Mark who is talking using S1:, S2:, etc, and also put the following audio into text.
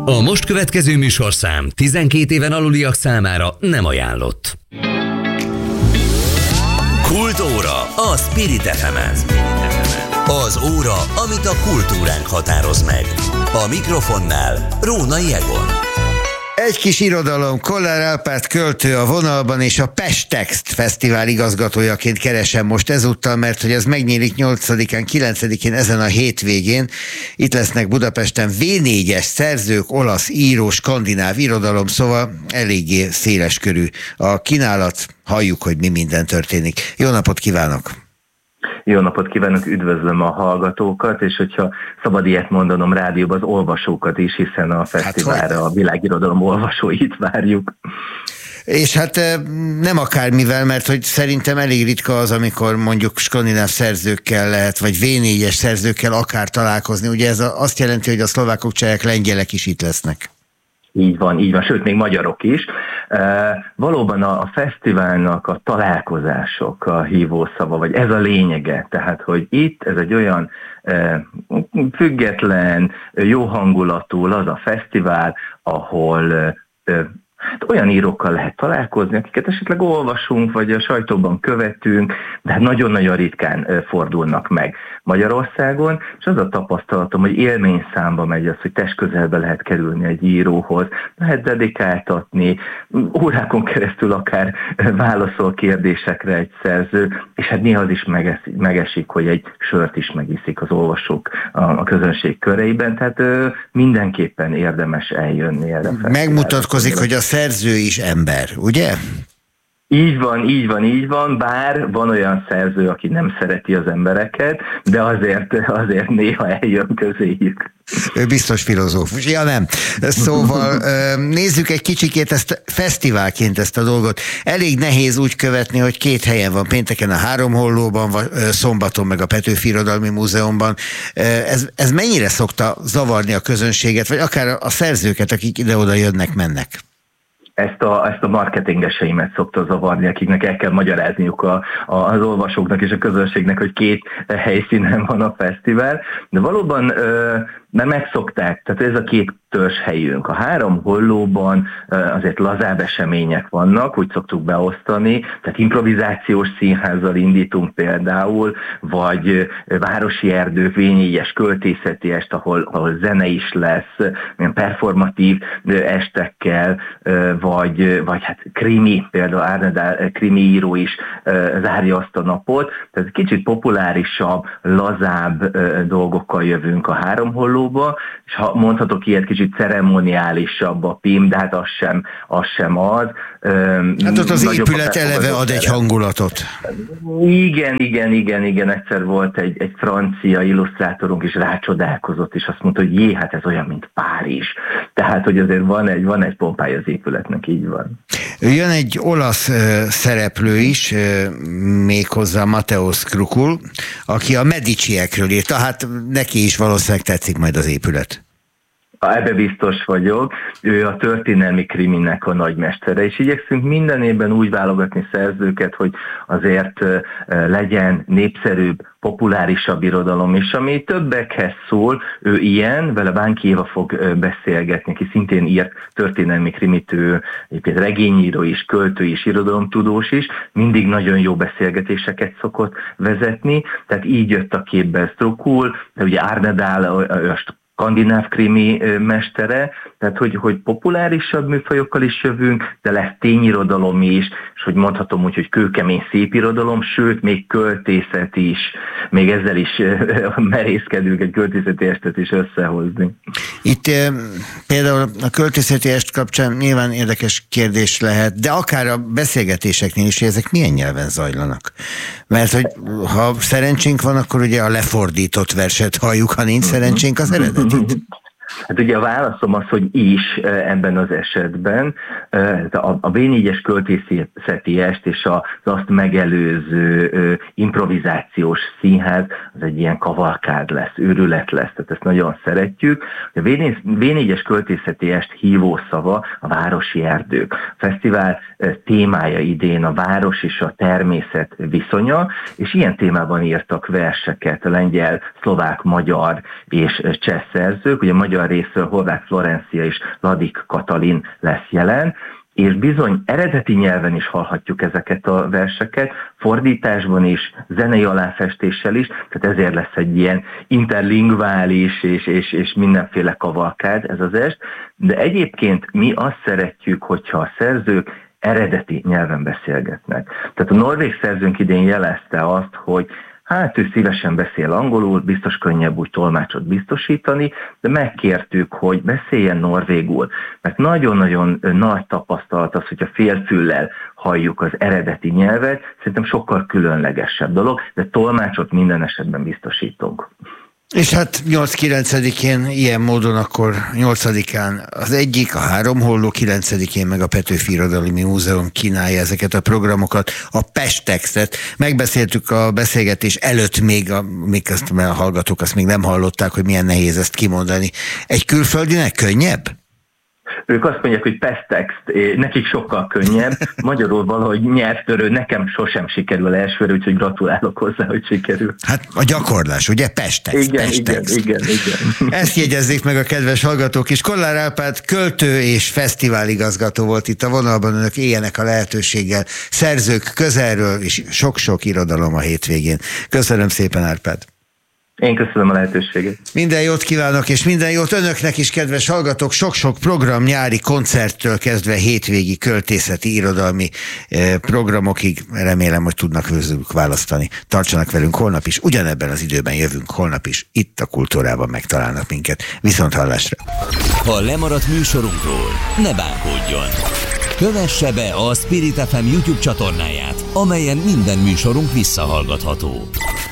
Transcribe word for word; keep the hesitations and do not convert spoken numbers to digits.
S1: A most következő műsorszám tizenkét éven aluliak számára nem ajánlott.
S2: Kultúra a Spirit ef emen. Az óra, amit a kultúránk határoz meg. A mikrofonnál Rónai Egon.
S3: Egy kis irodalom, Kollár Árpád költő a vonalban, és a Pestext Fesztivál igazgatójaként keresem most ezúttal, mert hogy ez megnyílik nyolcadikán, kilencedikén ezen a hétvégén. Itt lesznek Budapesten vé négyes szerzők, olasz író, skandináv irodalom, szóval eléggé széleskörű a kínálat. Halljuk, hogy mi minden történik. Jó napot kívánok!
S4: Jó napot kívánok, üdvözlöm a hallgatókat, és hogyha szabad ilyet mondanom rádióban, az olvasókat is, hiszen a fesztiválra hát, a világirodalom olvasóit várjuk.
S3: És hát nem akármivel, mert hogy szerintem elég ritka az, amikor mondjuk skandináv szerzőkkel lehet, vagy vé négyes szerzőkkel akár találkozni. Ugye ez azt jelenti, hogy a szlovákok, csehek, lengyelek is itt lesznek.
S4: Így van, így van, sőt, még magyarok is. E, valóban a, a fesztiválnak a találkozások a hívószava, vagy ez a lényege, tehát, hogy itt ez egy olyan e, független, jó hangulatú, az a fesztivál, ahol e, hát olyan írókkal lehet találkozni, akiket esetleg olvasunk, vagy a sajtóban követünk, de hát nagyon-nagyon ritkán fordulnak meg Magyarországon, és az a tapasztalatom, hogy élményszámba megy az, hogy testközelbe lehet kerülni egy íróhoz, lehet dedikáltatni, órákon keresztül akár válaszol kérdésekre egy szerző, és hát néha az is megesik, megesik, hogy egy sört is megiszik az olvasók a, a közönség köreiben, tehát ö, mindenképpen érdemes eljönni erre.
S3: Megmutatkozik, hogy a szerző is ember, ugye?
S4: Így van, így van, így van, bár van olyan szerző, aki nem szereti az embereket, de azért, azért néha eljön közéjük.
S3: Ő biztos filozófus. Ja, nem. Szóval nézzük egy kicsikét ezt fesztiválként ezt a dolgot. Elég nehéz úgy követni, hogy két helyen van, pénteken a Háromhollóban, szombaton meg a Petőfi Irodalmi Múzeumban. Ez, ez mennyire szokta zavarni a közönséget, vagy akár a szerzőket, akik ide-oda jönnek, mennek?
S4: Ezt a, ezt a marketingeseimet szokta zavarni, akiknek el kell magyarázniuk a, a, az olvasóknak és a közönségnek, hogy két helyszínen van a fesztivál, de valóban ö, mert megszokták, tehát ez a két törzshelyünk. A Háromhollóban azért lazább események vannak, úgy szoktuk beosztani, tehát improvizációs színházzal indítunk például, vagy városi erdők, vé négyes költészeti est, ahol, ahol zene is lesz, ilyen performatív estekkel, vagy, vagy hát krimi, például Árnedál krimi író is zárja azt a napot, tehát kicsit populárisabb, lazább dolgokkal jövünk a Háromhollóba, és ha mondhatok ilyet, kicsit ceremoniálisabb a pím, de hát az sem az. Sem az.
S3: Hát ott az épület eleve ad egy hangulatot.
S4: Igen, igen, igen, igen. Egyszer volt egy, egy francia illusztrátorunk is rácsodálkozott, és azt mondta, hogy jé, hát ez olyan, mint Párizs. Tehát, hogy azért van egy, van egy pompája az épületnek, így van.
S3: Jön egy olasz uh, szereplő is, uh, méghozzá Mateusz Krukul, aki a Mediciekről írt, tehát neki is valószínűleg tetszik majd az épület.
S4: Ebbe biztos vagyok. Ő a történelmi kriminek a nagymestere, és igyekszünk minden évben úgy válogatni szerzőket, hogy azért legyen népszerűbb, populárisabb irodalom is, ami többekhez szól. Ő ilyen, vele Bánki Éva fog beszélgetni, aki szintén írt történelmi krimit, ő egyébként regényíró is, költő is, irodalomtudós is, mindig nagyon jó beszélgetéseket szokott vezetni, tehát így jött a képbe Krukul, de ugye Árnedál, a skandináv krimi mestere, tehát hogy, hogy populárisabb műfajokkal is jövünk, de lesz tényirodalom is, és hogy mondhatom úgy, hogy kőkemény szépirodalom, sőt, még költészet is, még ezzel is merészkedünk egy költészeti estet is összehozni.
S3: Itt e, például a költészeti est kapcsán nyilván érdekes kérdés lehet, de akár a beszélgetéseknél is, hogy ezek milyen nyelven zajlanak. Mert hogy ha szerencsénk van, akkor ugye a lefordított verset halljuk, ha nincs szerencsénk, az eredetit.
S4: Hát ugye a válaszom az, hogy is ebben az esetben. A vé négyes költészeti est és az azt megelőző improvizációs színház az egy ilyen kavalkád lesz, őrület lesz, tehát ezt nagyon szeretjük. A vé négyes költészeti est hívószava a városi erdők. A fesztivál témája idén a város és a természet viszonya, és ilyen témában írtak verseket a lengyel, szlovák, magyar és cseh szerzők. Ugye a magyar magyar részről Horváth Florencia és Ladik Katalin lesz jelen, és bizony eredeti nyelven is hallhatjuk ezeket a verseket, fordításban is, zenei aláfestéssel is, tehát ezért lesz egy ilyen interlingvális és, és, és mindenféle kavalkád ez az est, de egyébként mi azt szeretjük, hogyha a szerzők eredeti nyelven beszélgetnek. Tehát a norvég szerzőnk idén jelezte azt, hogy hát ő szívesen beszél angolul, biztos könnyebb úgy tolmácsot biztosítani, de megkértük, hogy beszéljen norvégul, mert nagyon-nagyon nagy tapasztalat az, hogyha félfüllel halljuk az eredeti nyelvet, szerintem sokkal különlegesebb dolog, de tolmácsot minden esetben biztosítunk.
S3: És hát nyolc-kilencedikén ilyen módon akkor nyolcadikán az egyik, a három holló, kilencedikén meg a Petőfi Irodalmi Múzeum kínálja ezeket a programokat, a Pestextet. Megbeszéltük a beszélgetés előtt még, a, még azt, mert a hallgatók azt még nem hallották, hogy milyen nehéz ezt kimondani. Egy külföldinek könnyebb?
S4: Ők azt mondják, hogy Pestext, nekik sokkal könnyebb, magyarul valahogy nyelvtörő, nekem sosem sikerül elsőre, úgyhogy gratulálok hozzá, hogy sikerül.
S3: Hát a gyakorlás, ugye? Pestext.
S4: Igen,
S3: Pestext.
S4: igen, igen, igen.
S3: Ezt jegyezzék meg a kedves hallgatók is. Kollár Árpád költő és fesztiváligazgató volt itt a vonalban, önök éljenek a lehetőséggel, szerzők közelről, és sok-sok irodalom a hétvégén. Köszönöm szépen, Árpád!
S4: Én köszönöm a lehetőséget.
S3: Minden jót kívánok, és minden jót önöknek is, kedves hallgatók. Sok-sok program, nyári koncerttől kezdve hétvégi költészeti, irodalmi eh, programokig. Remélem, hogy tudnak közülük választani. Tartsanak velünk holnap is, ugyanebben az időben jövünk holnap is. Itt a Kultúrában megtalálnak minket. Viszont hallásra!
S2: Ha lemaradt műsorunkról, ne bánkodjon! Kövesse be a Spirit ef em YouTube csatornáját, amelyen minden műsorunk visszahallgatható.